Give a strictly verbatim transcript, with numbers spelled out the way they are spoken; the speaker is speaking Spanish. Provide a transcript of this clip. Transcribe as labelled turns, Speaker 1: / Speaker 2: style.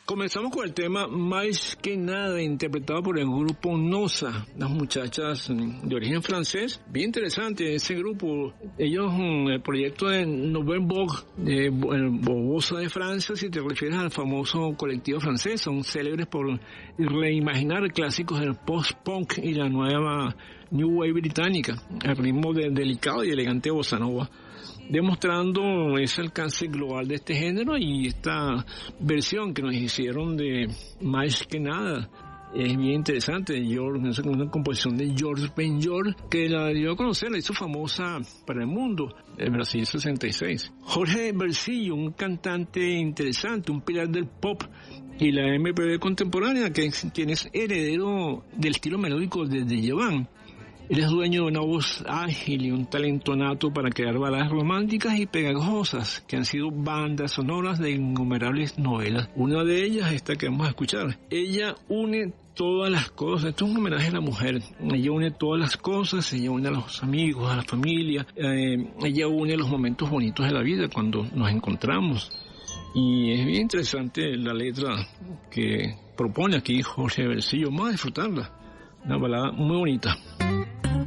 Speaker 1: Comenzamos con el tema Más que nada, interpretado por el grupo Nosa, las muchachas de origen francés. Bien interesante ese grupo. Ellos, el proyecto de Nouvelle Vogue, de Bossa de Francia, si te refieres al famoso colectivo francés, son célebres por reimaginar clásicos del post-punk y la nueva New Wave británica, al ritmo de delicado y elegante bossa nova, demostrando ese alcance global de este género. Y esta versión que nos hicieron de Más que nada es bien interesante. George, una composición de George Benjor, que la dio a conocer, la hizo famosa para el mundo en Brasil sesenta y seis. Jorge Versillo, un cantante interesante, un pilar del pop y la M P B contemporánea, que tiene heredero del estilo melódico de Djavan. Él es dueño de una voz ágil y un talento nato para crear baladas románticas y pegajosas que han sido bandas sonoras de innumerables novelas. Una de ellas, esta que vamos a escuchar. Ella une todas las cosas. Esto es un homenaje a la mujer. Ella une todas las cosas, ella une a los amigos, a la familia, eh, ella une los momentos bonitos de la vida cuando nos encontramos. Y es bien interesante la letra que propone aquí Jorge Versillo. Vamos a disfrutarla. Una balada muy bonita.